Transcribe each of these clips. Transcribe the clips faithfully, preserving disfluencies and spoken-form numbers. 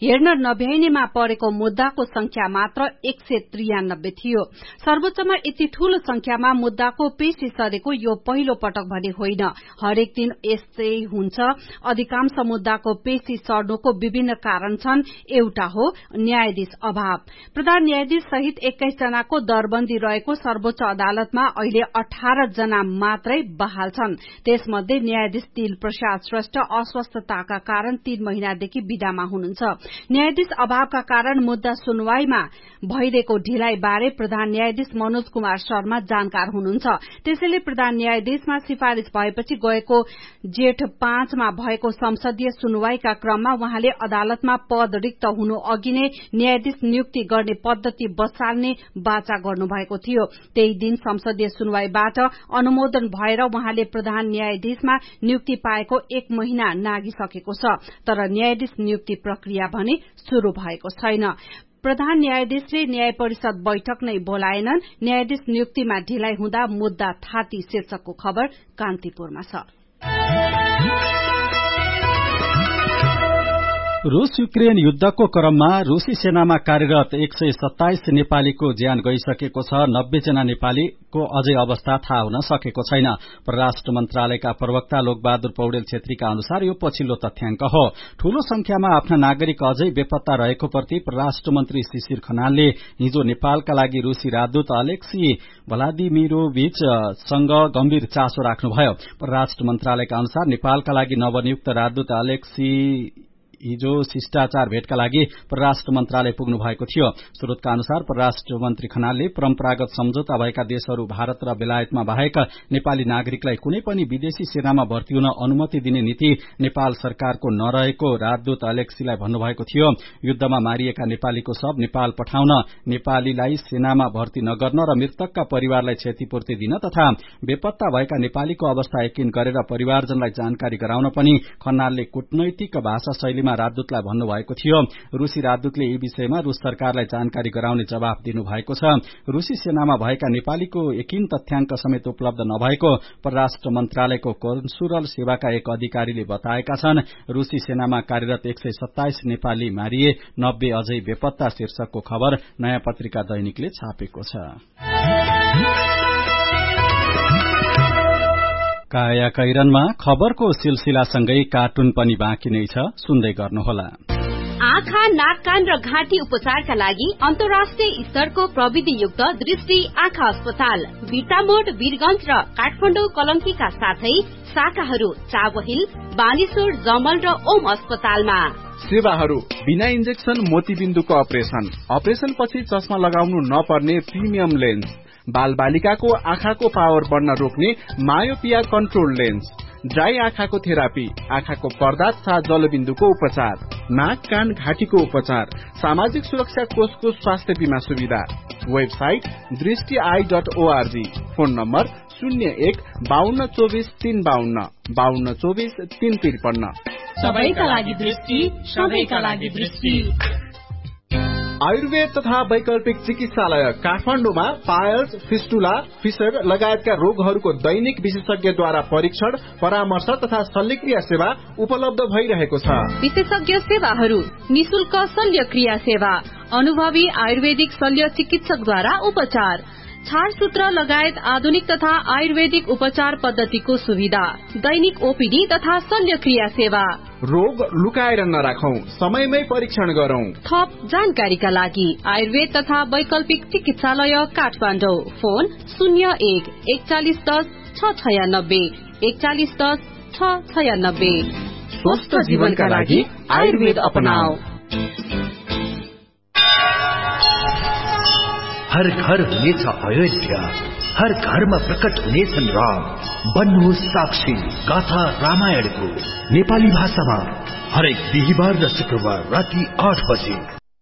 हेर्न नभ्याइनेमा परेको मुद्दाको संख्या मात्र एक सय त्रियानब्बे थियो। सर्वोच्चमा यति ठूलो संख्यामा मुद्दाको पेशी सरेको यो पहिलो पटक भने होइन। हरेक दिन यस्तै हुन्छ। अधिकांश मुद्दाको पेशी सर्नुको विभिन्न कारण छन्। एउटा हो न्यायाधीश अभाव। प्रधान न्यायाधीश सहित एक्काइस जनाको दरबन्दी रहेको सर्वोच्च अदालतमा अहिले अठार जना मात्रै बहाल छन्। त्यसमध्ये न्यायाधीश दिल प्रसाद श्रेष्ठ अस्वस्थताका कारण तीन महिनादेखि विदामा हुनुहुन्छ। न्यायाधीश अभावका कारण मुद्दा सुनवाईमा भइरहेको ढिलाइ बारे प्रधान न्यायाधीश मनोज कुमार शर्मा जानकार हुनुहुन्छ। त्यसैले प्रधान न्यायाधीशमा सिफारिश भएपछि गएको जेठ पाँचमा भएको संसदीय सुनवाईका क्रममा उहाँले अदालतमा पद रिक्त हुनु अघि नै न्यायाधीश नियुक्ति गर्ने पद्धति बसाल्ने वाचा गर्नुभएको थियो। त्यही दिन संसदीय सुनवाईबाट अनुमोदन भएर उहाँले प्रधान न्यायाधीशमा नियुक्ति पाएको एक महिना नागिसकेको छ। तर न्यायाधीश नियुक्ति प्रक्रिया भने शुरू भएको छैन। प्रधान न्यायाधीशले न्याय परिषद बैठक नै बोलाएनन्। न्यायाधीश नियुक्तिमा ढिलाइ हुँदा मुद्दा थाती शीर्षकको खबर कान्तिपुरमा छ। रूस युक्रेन युद्धको क्रममा रूसी सेनामा कार्यरत एक सय सत्ताइस नेपालीको ज्यान गइसकेको छ। नब्बे जना नेपालीको अझै अवस्था थाहा हुन सकेको छैन। परराष्ट्र मन्त्रालयका प्रवक्ता लोकबहादुर पौडेल छेत्रीका अनुसार यो पछिल्लो तथ्याङ्क हो। ठूलो संख्यामा आफ्ना नागरिक अझै बेपत्ता रहेको प्रति परराष्ट्र मन्त्री शिशिर खनालले हिजो नेपालका लागि रूसी राजदूत अलेक्सी भ्लादिमिरोभिच सँग गम्भीर चासो राख्नुभयो। परराष्ट्र मन्त्रालयका अनुसार नेपालका लागि नवनियुक्त राजदूत अलेक्सी हिजो शिष्टाचार भेटका लागि परराष्ट्र मन्त्रालय पुग्नु भएको थियो। स्रोतका अनुसार परराष्ट्र मन्त्री खनालले परम्परागत सम्झौता भएका देशहरू भारत र बेलायतमा बाहेक नेपाली नागरिकलाई कुनै पनि विदेशी सेनामा भर्ती हुन अनुमति दिने नीति नेपाल सरकारको नरहेको राजदूत अलेक्सीलाई भन्नुभएको थियो। युद्धमा मारिएका नेपालीको शव नेपाल पठाउन, नेपालीलाई सेनामा भर्ती नगर्न र मृतकका परिवारलाई क्षतिपूर्ति दिन तथा बेपत्ता भएका नेपालीको अवस्था यकिन गरेर परिवारजनलाई जानकारी गराउन पनि खनालले कूटनैतिक भाषा शैलीमा राजदूतलाई भन्नुभएको थियो। रूसी राजदूतले यी विषयमा रूस सरकारलाई जानकारी गराउने जवाफ दिनुभएको छ। रूसी सेनामा भएका नेपालीको यकिन तथ्याङ्क समेत उपलब्ध नभएको परराष्ट्र मन्त्रालयको कन्सुलर सेवाका एक अधिकारीले बताएका छन्। रूसी सेनामा कार्यरत एक सय सत्ताइस नेपाली मारिए, नब्बे अझै बेपत्ता शीर्षकको खबर नयाँ पत्रिका दैनिकले छापेको छ। काया कैरनमा खबरको सिलसिलासँगै कार्टुन पनि बाँकी नै छ, सुन्दै गर्नुहोला। आँखा, नाक, कान र घाँटी उपचारका लागि अन्तर्राष्ट्रिय स्तरको प्रविधियुक्त दृष्टि आँखा अस्पताल बिर्तामोड, वीरगंज र काठमाडौँ कलंकीका साथै शाखाहरू चावहिल, बानेश्वर, जमल र ओम अस्पतालमा। सेवाहरू बिना इन्जेक्सन मोतीबिन्दुको अपरेसन, अपरेसन पछि चस्मा लगाउनु नपर्ने प्रिमियम लेन्स, बाल बालिकाको आँखाको पावर बढ्न रोक्ने मायोपिया कन्ट्रोल लेन्स, ड्राई आँखाको थेरापी, आँखाको पर्दा तथा जलबिन्दुको उपचार, नाक, कान, घाँटीको उपचार, सामाजिक सुरक्षा कोषको स्वास्थ्य बीमा सुविधा। वेबसाइट दृष्टि I dot ORG. Phone number शून्य एक बाहन्न चौबिस तीन बाहन्न बाहन्न चौबिस तीन त्रिपन्न। सबैका लागि दृष्टि, सबैका लागि दृष्टि। आयुर्वेद तथा वैकल्पिक चिकित्सालय काठमाडौँमा पायल्स, फिस्टुला, फिसर लगायतका रोगहरूको दैनिक विशेषज्ञद्वारा परीक्षण, परामर्श तथा शल्यक्रिया सेवा उपलब्ध भइरहेको छ। विशेषज्ञ सेवाहरू निशुल्क शल्यक्रिया सेवा, अनुभवी आयुर्वेदिक शल्य चिकित्सकद्वारा उपचार, छाडसूत्र लगायत आधुनिक तथा आयुर्वेदिक उपचार पद्धतिको सुविधा, दैनिक ओपीडी तथा शल्यक्रिया सेवा। रोग लुकाएर नराखौं, समयमै परीक्षण गरौं। थप जानकारीका लागि आयुर्वेद तथा वैकल्पिक चिकित्सालय काठमाडौँ। फोन शून्य एक एकचालिस दस छ छयानब्बे एकचालिस दस छ छयानब्बे। स्वस्थ जीवनका लागि आयुर्वेद अपनाऊ। हर घर हुनेछ अयोध्या, हर घरमा प्रकट हुनेछन् राम। बन्नुहोस् साक्षी गाथा रामायणको नेपाली भाषामा हरेक बिहिबार र शुक्रबार राति आठ बजे।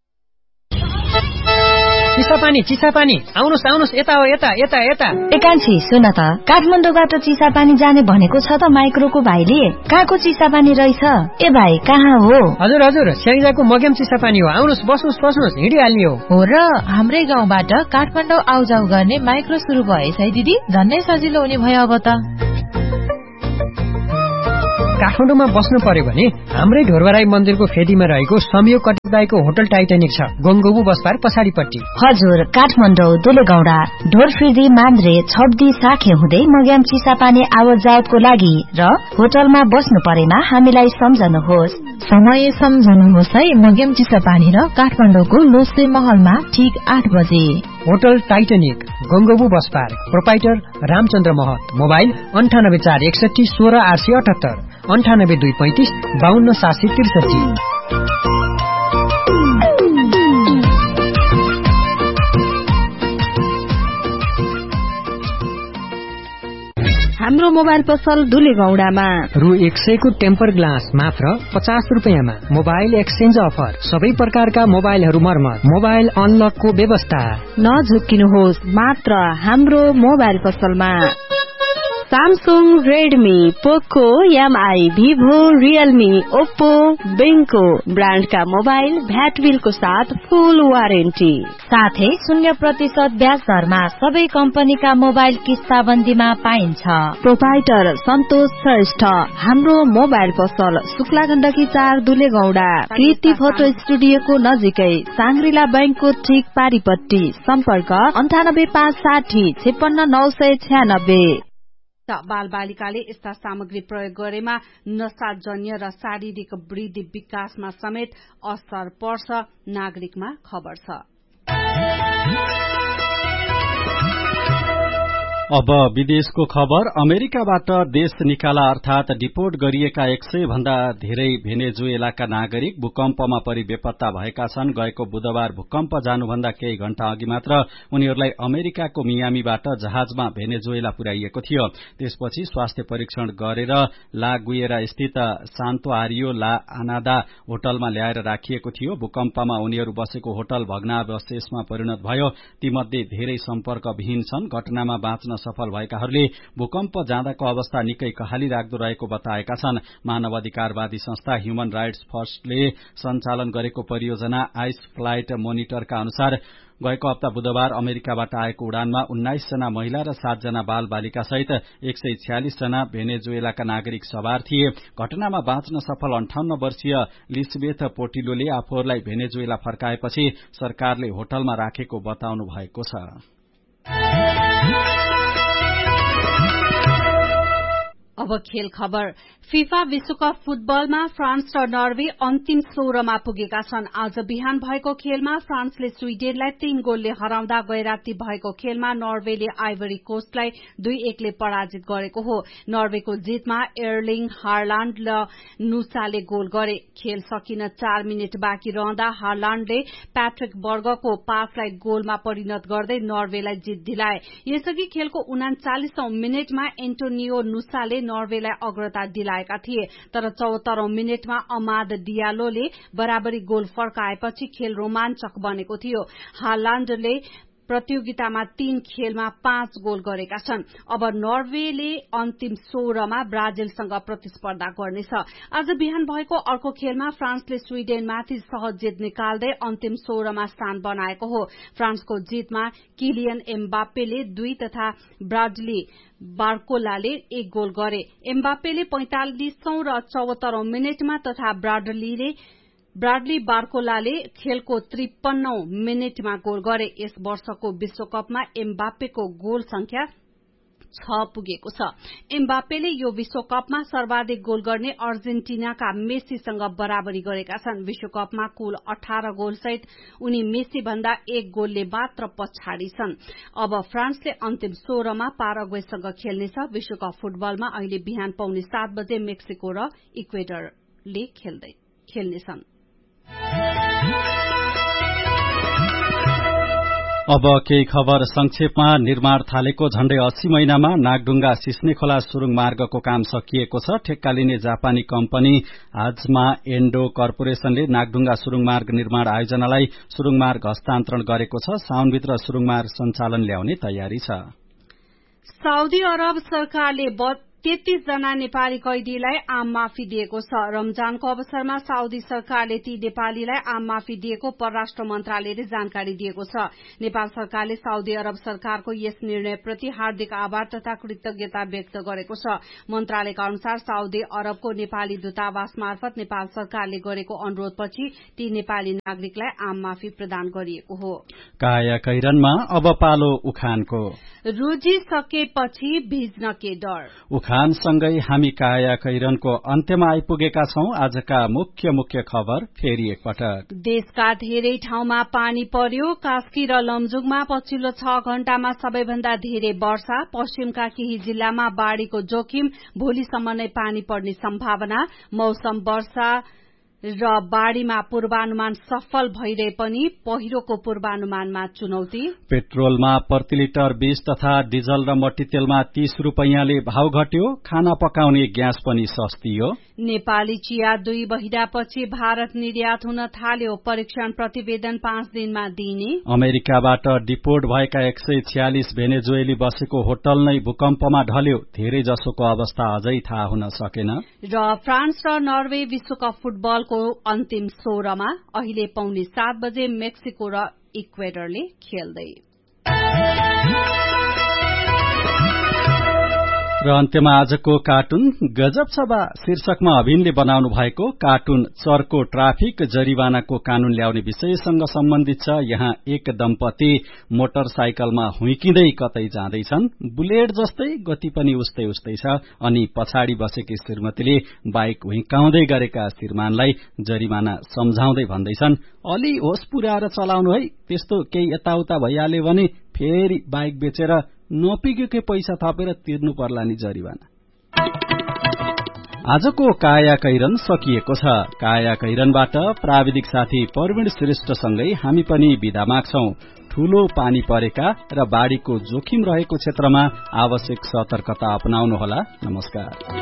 चिसापानी चिसापानी आउनुहोस् आउनुहोस्, यता हो यता यता यता। एकान्छी सुन त, काठमाडौँबाट चिसापानी जाने भनेको छ त माइक्रोको भाइले। कहाँको चिसापानी रहेछ? ए भाइ कहाँ हो? हजुर हजुर, स्याङ्जाको मगेम चिसापानी हो। आउनुहोस् बस्नुहोस् बस्नुहोस्, हिँडिहाल्ने हो। हो र, हाम्रै गाउँबाट काठमाडौँ आउजाउ गर्ने माइक्रो सुरु भएछ है दिदी। झन्नै सजिलो हुने भयो अब त। काठमाडौँमा बस्नु पर्यो भने हाम्रै ढोरबराई मन्दिरको फेदीमा रहेको संयोग कटिकदाईको होटल टाइटानिक छ, गंगोबु बस पार्क पछाडिपट्टि। हजुर, काठमाडौँ दुलेगौडा ढोरफिर्दी मान्द्रे छब्दी साखे हुँदै मग्याम चिसापानी आवत जावतको लागि र होटलमा बस्नु परेमा हामीलाई सम्झनुहोस्। समय सम्झनुहोस् है, मग्याम चिसापानी र काठमाडौँको लोसे महलमा ठीक आठ बजे। Hotel Titanic गंगोबु bus park, proprietor Ramchandra महत। मोबाइल अन्ठानब्बे चार एकसठी सोह्र आठ सय अठहत्तर, अन्ठानब्बे दुई पैंतिस बाहन्न सात सय त्रिसठी। हाम्रो मोबाइल पसल दुलेगौडामा रु एक सयको टेम्पर ग्लास मात्र पचास रुपियाँमा। मोबाइल एक्सचेन्ज अफर, सबै प्रकारका मोबाइलहरू मर्मत, मोबाइल अनलकको व्यवस्था। नझुक्किनुहोस्, मात्र हाम्रो मोबाइल पसलमा सामसुङ, रेडमी, पोको, एमआई, भिभो, रियलमी, ओप्पो, बेंको ब्रान्डका मोबाइल भ्याटबिलको साथ फुल वारेन्टी, साथै शून्य प्रतिशत ब्याज दरमा सबै कम्पनीका मोबाइल किस्ताबन्दीमा पाइन्छ। प्रोपाइटर सन्तोष श्रेष्ठ। हाम्रो मोबाइल पसल शुक्ला गण्डकी चार दुलेगौडा, कृति फोटो स्टुडियोको नजिकै, सांग्रिला बैंकको ठीक पारिपट्टि। सम्पर्क अन्ठानब्बे पाँच साठी छेपन्न नौ सय छ्यानब्बे। बाल बालिकाले यस्ता सामग्री प्रयोग गरेमा नशाजन्य र शारीरिक वृद्धि विकासमा समेत असर पर्छ, नागरिकमा खबर छ। अब विदेशको खबर। अमेरिकाबाट देश निकाला अर्थात डिपोर्ट गरिएका एक सय भन्दा धेरै भेनेजुएलाका नागरिक भूकम्पमा परि बेपत्ता भएका छन्। गएको बुधबार भूकम्प जानुभन्दा केही घण्टा अघि मात्र उनीहरूलाई अमेरिकाको मियामीबाट जहाजमा भेनेजुएला पुर्याइएको थियो। त्यसपछि स्वास्थ्य परीक्षण गरेर ला गुएरा स्थित सान्तो आरियो ला आनादा होटलमा ल्याएर राखिएको थियो। भूकम्पमा उनीहरू बसेको होटल भग्नावशेषमा परिणत भयो। तीमध्ये धेरै सम्पर्कविहीन छन्। घटनामा बाँच्न सफल भएकाहरूले भूकम्प जाँदाको अवस्था निकै कहाली राख्दो रहेको बताएका छन्। मानव अधिकारवादी संस्था ह्युमन राइट्स फर्स्टले सञ्चालन गरेको परियोजना आइस फ्लाइट मोनिटरका अनुसार गएको हप्ता बुधबार अमेरिकाबाट आएको उडानमा उन्नाइस जना महिला र सात जना बाल बालिका सहित एक सय छ्यालिस जना भेनेजुएलाका नागरिक सवार थिए। घटनामा बाँच्न सफल अन्ठाउन्न वर्षीय लिसबेथ पोटिलोले आफूहरूलाई भेनेजुएला फर्काएपछि सरकारले होटलमा राखेको बताउनु भएको छ। अब खेल खबर। फिफा विश्वकप फुटबलमा फ्रान्स र नर्वे अन्तिम सोह्रमा पुगेका छन्। आज बिहान भएको खेलमा फ्रान्सले स्वीडेनलाई तीन गोलले हराउँदा गैराती भएको खेलमा नर्वेले आइभरी कोस्टलाई दुई एकले पराजित गरेको हो। नर्वेको जितमा एर्लिङ हार्लाण्ड र नुसाले गोल गरे। खेल सकिन चार मिनट बाँकी रहँदा हार्लाण्डले प्याट्रिक बर्गको पासलाई गोलमा परिणत गर्दै नर्वेलाई जित दिलाए। यसअघि खेलको उनाचालिसौं मिनटमा एन्टोनियो नुसाले नर्वेलाई अग्रता दिलाएका थिए, तर चौहत्तरौं मिनटमा अमाद डियालोले बराबरी गोल फर्काएपछि खेल रोमाञ्चक बनेको थियो। हार्लाण्डले प्रतियोगितामा तीन खेलमा पाँच गोल गरेका छन्। अब नर्वेले अन्तिम सोह्रमा ब्राजिलसँग प्रतिस्पर्धा गर्नेछ। आज बिहान भएको अर्को खेलमा फ्रान्सले स्वीडेनमाथि सहज जित निकाल्दै अन्तिम सोह्रमा स्थान बनाएको हो। फ्रान्सको जितमा किलियन एम्बाप्पेले दुई तथा ब्राडली बार्कोलाले एक गोल गरे। एम्बाप्पेले पैंतालिसौं र चौहत्तरौं मिनटमा तथा ब्राडलीले ब्राडली बार्कोलाले खेलको त्रिपन्नौं मिनटमा गोल गरे। यस वर्षको विश्वकपमा एम्बाप्पेको गोल संख्या छ पुगेको छ। एम्बाप्पेले यो विश्वकपमा सर्वाधिक गोल गर्ने अर्जेन्टिनाका मेसीसँग बराबरी गरेका छन्। विश्वकपमा कुल अठार गोल सहित उनी मेसी भन्दा एक गोलले मात्र पछाडि छन्। अब फ्रान्सले अन्तिम सोह्रमा पाराग्वेसँग खेल्नेछ। विश्वकप फुटबलमा अहिले बिहान पौने सात बजे मेक्सिको र इक्वेडरले खेल्नेछन्। अब केही खबर संक्षेपमा। निर्माण थालेको झण्डै अस्सी महिनामा नागढुङ्गा सिस्ने खोला सुरुङ मार्गको काम सकिएको छ। ठेक्का लिने जापानी कम्पनी आजमा एन्डो कर्पोरेशनले नागढुङ्गा सुरुङ मार्ग निर्माण आयोजनालाई सुरुङ मार्ग हस्तान्तरण गरेको छ। साउनभित्र सुरुङ मार्ग सञ्चालन ल्याउने तयारी छ। साउदी अरब सरकारले तेत्तीस जना नेपाली कैदीलाई आम माफी दिएको छ। रमजानको अवसरमा साउदी सरकारले ती नेपालीलाई आम माफी दिएको परराष्ट्र मन्त्रालयले जानकारी दिएको छ। नेपाल सरकारले साउदी अरब सरकारको यस निर्णयप्रति हार्दिक आभार तथा कृतज्ञता व्यक्त गरेको छ। मन्त्रालयका अनुसार साउदी अरबको नेपाली दूतावास मार्फत नेपाल सरकारले गरेको अनुरोधपछि ती नेपाली नागरिकलाई आम माफी प्रदान गरिएको हो। काया कैरनमा अब पालो उखानको। रुजिसकेपछि भिज्न के डर। उखानसँगै हामी काया कैरनको अन्त्यमा आइपुगेका छौं। आजका मुख्य मुख्य खबर फेरि एकपटक। देशका धेरै ठाउँमा पानी पर्यो। कास्की र लमजुङमा पछिल्लो छ घण्टामा सबैभन्दा धेरै वर्षा। पश्चिमका केही जिल्लामा बाढ़ीको जोखिम। भोलिसम्म नै पानी पर्ने सम्भावना। मौसम वर्षा र बाढ़ीमा पूर्वानुमान सफल भइरहे पनि पहिरोको पूर्वानुमानमा चुनौती। पेट्रोलमा प्रति लिटर बीस तथा डिजल र मट्टीतेलमा तीस रूपैयाँले भाव घट्यो। खाना पकाउने ग्यास पनि सस्तियो। नेपाली चिया दुई महिनापछि भारत निर्यात हुन थाल्यो। परीक्षण प्रतिवेदन पाँच दिनमा दिइने। अमेरिकाबाट डिपोर्ट भएका एक सय छ्यालिस भेनेजुएली बसेको होटल नै भूकम्पमा ढल्यो। धेरै जसोको अवस्था अझै थाहा हुन सकेन। र फ्रान्स र नर्वे विश्वकप फुटबल को अन्तिम सोह्रमा अहिले पौने सात बजे मेक्सिको र इक्वेडरले खेल्दै। र अन्त्यमा आजको कार्टुन गजब छ बा शीर्षकमा अभिनले बनाउनु भएको कार्टुन चर्को ट्राफिक जरिवानाको कानून ल्याउने विषयसँग सम्बन्धित छ। यहाँ एक दम्पति मोटरसाइकलमा हुइकिँदै कतै जाँदैछन्। बुलेट जस्तै गति पनि उस्तै उस्तै छ। अनि पछाडि बसेकी श्रीमतीले बाइक हुइकाउँदै गरेका श्रीमानलाई जरिवाना सम्झाउँदै भन्दैछन्, अलि होस पुर्याएर चलाउनु है, त्यस्तो केही यताउता भइहाल्यो भने फेरि बाइक बेचेर नपिगेकै पैसा थपेर तिर्नु पर्ला नि जरिवाना। आजको काया कैरन सकिएको छ। काया कैरनबाट प्राविधिक साथी प्रवीण श्रेष्ठसँगै हामी पनि बिदा माग्छौं। ठूलो पानी परेका र बाढ़ीको जोखिम रहेको क्षेत्रमा आवश्यक सतर्कता अपनाउनुहोला। नमस्कार।